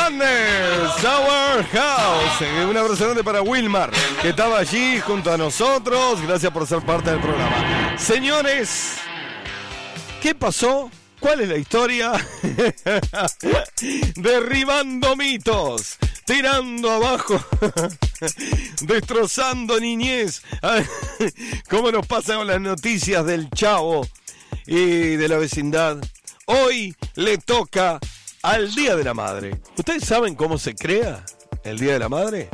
Madness, Our House. Un abrazo grande para Wilmar, que estaba allí junto a nosotros. Gracias por ser parte del programa. Señores, ¿qué pasó? ¿Cuál es la historia? Derribando mitos, tirando abajo, destrozando niñez. ¿Cómo nos pasa con las noticias del Chavo y de la vecindad? Hoy le toca al Día de la Madre. ¿Ustedes saben cómo se crea el Día de la Madre?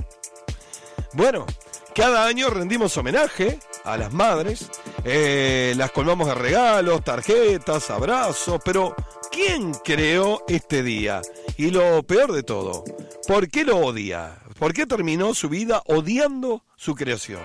Bueno, cada año rendimos homenaje a las madres, las colmamos de regalos, tarjetas, abrazos, pero ¿quién creó este día? Y lo peor de todo, ¿por qué lo odia? ¿Por qué terminó su vida odiando su creación?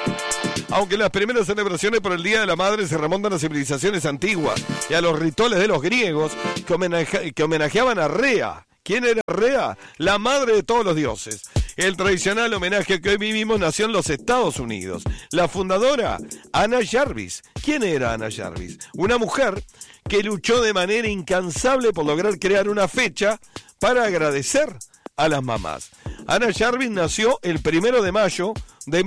Aunque las primeras celebraciones por el Día de la Madre se remontan a civilizaciones antiguas y a los rituales de los griegos que homenajeaban a Rea. ¿Quién era Rea? La madre de todos los dioses. El tradicional homenaje que hoy vivimos nació en los Estados Unidos. La fundadora, Anna Jarvis. ¿Quién era Anna Jarvis? Una mujer que luchó de manera incansable por lograr crear una fecha para agradecer a las mamás. Anna Jarvis nació el 1 de mayo de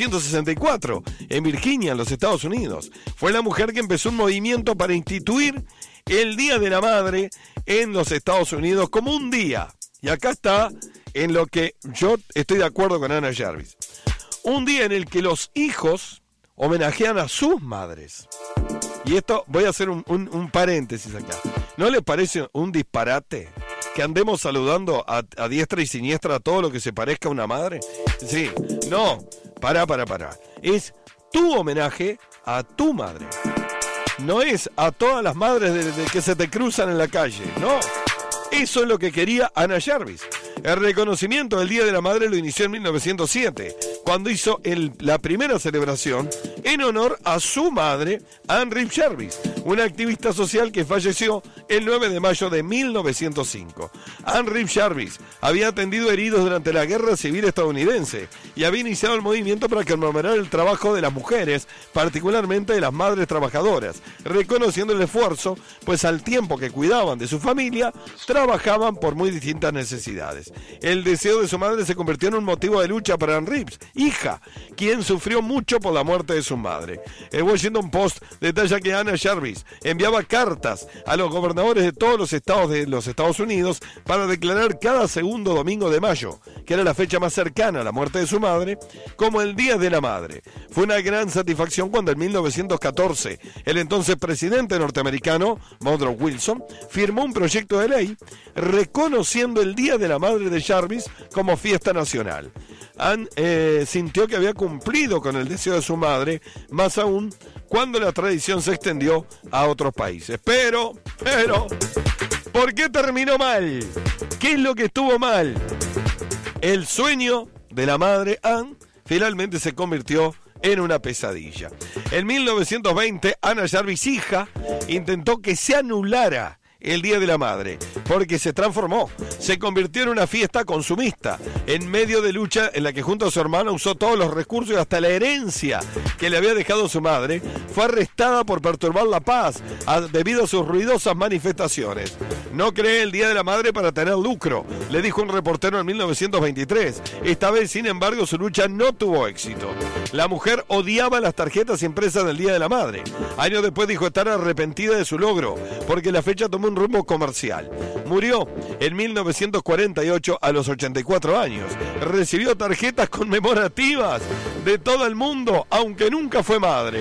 1864 en Virginia, en los Estados Unidos. Fue la mujer que empezó un movimiento para instituir el Día de la Madre en los Estados Unidos como un día. Y acá está en lo que yo estoy de acuerdo con Anna Jarvis. Un día en el que los hijos homenajean a sus madres. Y esto, voy a hacer un paréntesis acá. ¿No les parece un disparate que andemos saludando a diestra y siniestra a todo lo que se parezca a una madre? Sí, no, pará. Es tu homenaje a tu madre. No es a todas las madres de que se te cruzan en la calle, no. Eso es lo que quería Anna Jarvis. El reconocimiento del Día de la Madre lo inició en 1907, cuando hizo la primera celebración en honor a su madre, Ann Reeve Jarvis, una activista social que falleció el 9 de mayo de 1905. Ann Reeve Jarvis había atendido heridos durante la Guerra Civil estadounidense y había iniciado el movimiento para conmemorar el trabajo de las mujeres, particularmente de las madres trabajadoras, reconociendo el esfuerzo, pues al tiempo que cuidaban de su familia, trabajaban por muy distintas necesidades. El deseo de su madre se convirtió en un motivo de lucha para Ann Reeves, hija, quien sufrió mucho por la muerte de su madre. El Washington Post detalla que Anna Jarvis enviaba cartas a los gobernadores de todos los estados de los Estados Unidos para declarar cada segundo domingo de mayo, que era la fecha más cercana a la muerte de su madre, como el Día de la Madre. Fue una gran satisfacción cuando en 1914 el entonces presidente norteamericano, Woodrow Wilson, firmó un proyecto de ley reconociendo el Día de la Madre de Jarvis como fiesta nacional. Ann sintió que había cumplido con el deseo de su madre, más aún cuando la tradición se extendió a otros países. Pero, ¿por qué terminó mal? ¿Qué es lo que estuvo mal? El sueño de la madre Ann finalmente se convirtió en una pesadilla. En 1920, Anna Jarvis, hija, intentó que se anulara el Día de la Madre, porque se transformó, se convirtió en una fiesta consumista, en medio de lucha en la que junto a su hermana usó todos los recursos y hasta la herencia que le había dejado su madre. Fue arrestada por perturbar la paz debido a sus ruidosas manifestaciones. No creé el Día de la Madre para tener lucro, le dijo un reportero en 1923. Esta vez, sin embargo, su lucha no tuvo éxito. La mujer odiaba las tarjetas impresas del Día de la Madre. Años después dijo estar arrepentida de su logro, porque la fecha tomó un rumbo comercial. Murió en 1948 a los 84 años. Recibió tarjetas conmemorativas de todo el mundo, aunque nunca fue madre.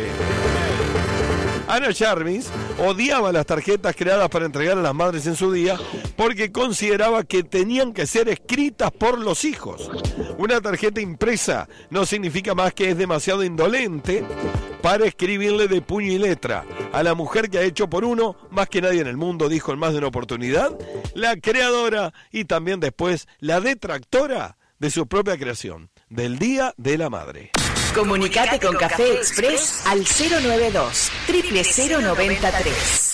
Anna Jarvis odiaba las tarjetas creadas para entregar a las madres en su día porque consideraba que tenían que ser escritas por los hijos. Una tarjeta impresa no significa más que es demasiado indolente para escribirle de puño y letra a la mujer que ha hecho por uno más que nadie en el mundo, dijo en más de una oportunidad la creadora y también después la detractora de su propia creación, del Día de la Madre. Comunicate con Café Express al 092 000993.